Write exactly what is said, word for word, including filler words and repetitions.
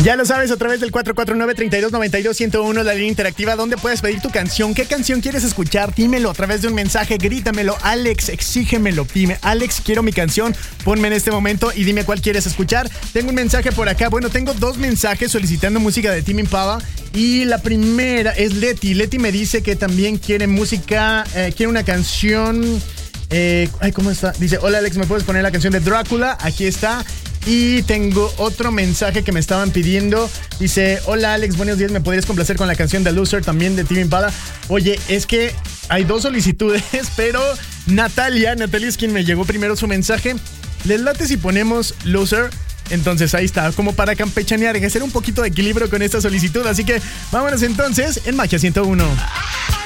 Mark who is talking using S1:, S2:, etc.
S1: Ya lo sabes, a través del cuatro cuatro nueve, tres dos nueve dos, uno cero uno, la línea interactiva, donde puedes pedir tu canción. ¿Qué canción quieres escuchar? Dímelo a través de un mensaje, grítamelo. Alex, exígemelo. Dime, Alex, quiero mi canción. Ponme en este momento y dime cuál quieres escuchar. Tengo un mensaje por acá. Bueno, tengo dos mensajes solicitando música de Tame Impala. Y la primera es Leti. Leti me dice que también quiere música, eh, quiere una canción... Eh, ay, ¿cómo está? Dice, hola Alex, ¿me puedes poner la canción de Drácula? Aquí está. Y tengo otro mensaje que me estaban pidiendo. Dice, hola Alex, buenos días, ¿me podrías complacer con la canción de Loser también de Tame Impala? Oye, es que hay dos solicitudes, pero Natalia, Natalia es quien me llegó primero su mensaje. ¿Les late si ponemos Loser? Entonces ahí está, como para campechanear y hacer un poquito de equilibrio con esta solicitud. Así que vámonos entonces en Magia ciento uno.